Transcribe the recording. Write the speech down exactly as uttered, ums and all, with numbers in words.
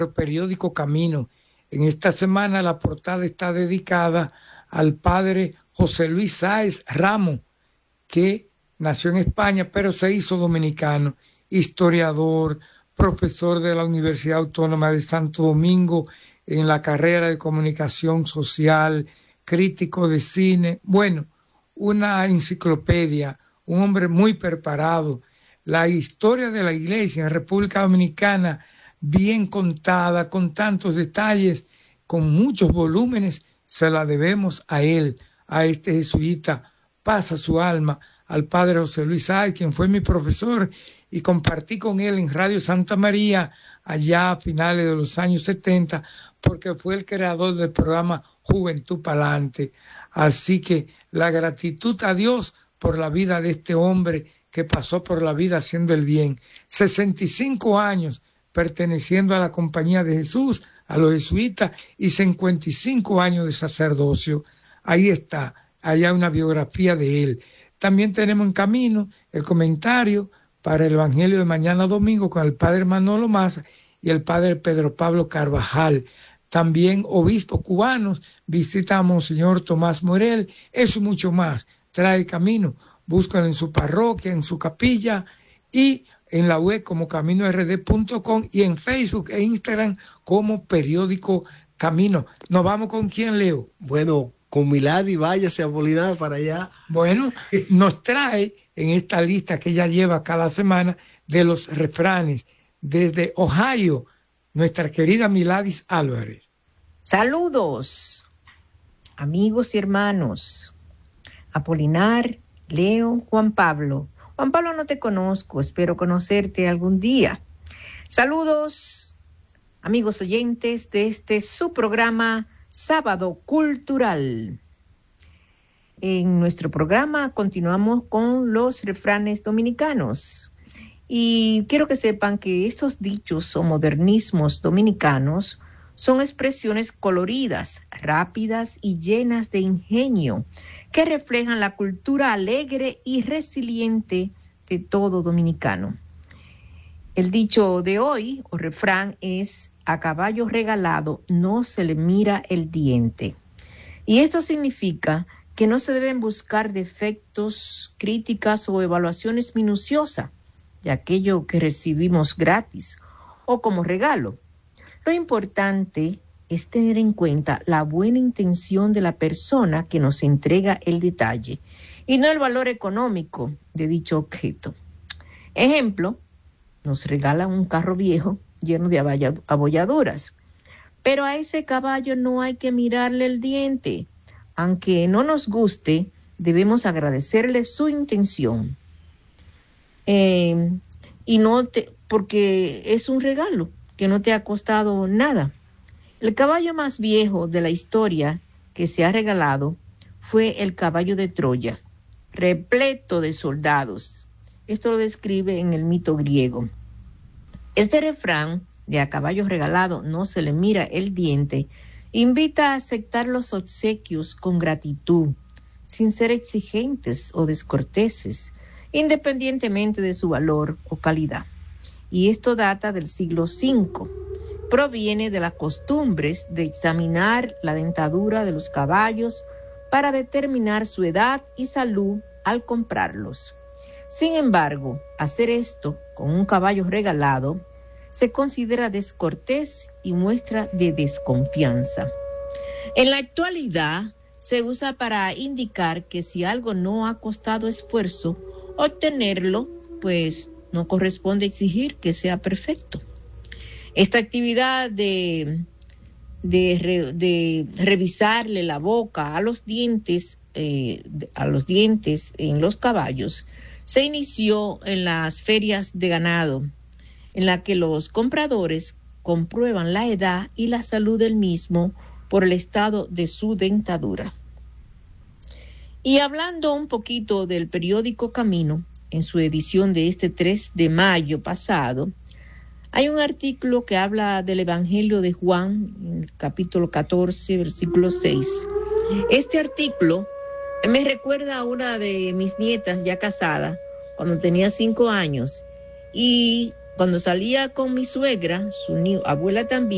periódico Camino. En esta semana la portada está dedicada al padre José Luis Sáez Ramos, que nació en España, pero se hizo dominicano, historiador, profesor de la Universidad Autónoma de Santo Domingo en la carrera de comunicación social, crítico de cine, bueno, una enciclopedia, un hombre muy preparado. La historia de la iglesia en República Dominicana, bien contada, con tantos detalles, con muchos volúmenes, se la debemos a él, a este jesuita, pasa su alma, al padre José Luis Sáez, quien fue mi profesor, y compartí con él en Radio Santa María, allá a finales de los años setenta, porque fue el creador del programa Juventud Palante. Así que la gratitud a Dios por la vida de este hombre que pasó por la vida haciendo el bien. sesenta y cinco años perteneciendo a la Compañía de Jesús, a los jesuitas, y cincuenta y cinco años de sacerdocio. Ahí está, allá una biografía de él. También tenemos en camino el comentario para el Evangelio de mañana domingo con el padre Manolo Maza y el padre Pedro Pablo Carvajal. También obispos cubanos, visita a Monseñor Tomás Morel, eso y mucho más. Trae camino, búscalo en su parroquia, en su capilla y en la web como camino r d punto com y en Facebook e Instagram como Periódico Camino. ¿Nos vamos con quién, Leo? Bueno, con Milady, váyase a Apolinar para allá. Bueno, nos trae en esta lista que ella lleva cada semana de los refranes desde Ohio, nuestra querida Miladis Álvarez. Saludos, amigos y hermanos. Apolinar, Leo, Juan Pablo. Juan Pablo, no te conozco, espero conocerte algún día. Saludos, amigos oyentes de este su programa Sábado Cultural. En nuestro programa continuamos con los refranes dominicanos. Y quiero que sepan que estos dichos o modernismos dominicanos son expresiones coloridas, rápidas y llenas de ingenio, que reflejan la cultura alegre y resiliente de todo dominicano. El dicho de hoy, o refrán, es: a caballo regalado no se le mira el diente. Y esto significa que no se deben buscar defectos, críticas o evaluaciones minuciosas de aquello que recibimos gratis o como regalo. Lo importante es tener en cuenta la buena intención de la persona que nos entrega el detalle y no el valor económico de dicho objeto. Ejemplo, nos regalan un carro viejo lleno de abolladuras, pero a ese caballo no hay que mirarle el diente. Aunque no nos guste, debemos agradecerle su intención. Eh, y no te, porque es un regalo que no te ha costado nada. El caballo más viejo de la historia que se ha regalado fue el caballo de Troya, repleto de soldados. Esto lo describe en el mito griego. Este refrán de a caballo regalado no se le mira el diente invita a aceptar los obsequios con gratitud, sin ser exigentes o descorteses, independientemente de su valor o calidad. Y esto data del siglo cinco. Proviene de las costumbres de examinar la dentadura de los caballos para determinar su edad y salud al comprarlos. Sin embargo, hacer esto con un caballo regalado se considera descortés y muestra de desconfianza. En la actualidad se usa para indicar que si algo no ha costado esfuerzo, obtenerlo, pues no corresponde exigir que sea perfecto. Esta actividad de, de, re, de revisarle la boca a los dientes, eh, a los dientes en los caballos, se inició en las ferias de ganado, en la que los compradores comprueban la edad y la salud del mismo por el estado de su dentadura. Y hablando un poquito del periódico Camino, en su edición de este tres de mayo pasado, hay un artículo que habla del Evangelio de Juan, en el capítulo catorce, versículo seis. Este artículo me recuerda a una de mis nietas ya casada, cuando tenía cinco años, y cuando salía con mi suegra, su abuela también,